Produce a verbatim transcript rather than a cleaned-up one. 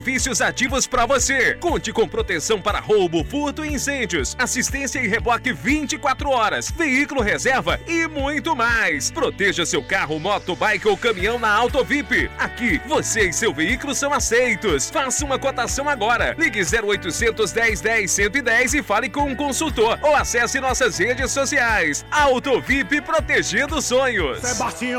Benefícios ativos para você. Conte com proteção para roubo, furto e incêndios, assistência e reboque vinte e quatro horas, veículo reserva e muito mais. Proteja seu carro, moto, bike ou caminhão na Auto V I P. Aqui, você e seu veículo são aceitos. Faça uma cotação agora. Ligue zero oitocentos, dez, dez, cento e dez e fale com um consultor ou acesse nossas redes sociais. Auto V I P, protegendo sonhos. Sebastião.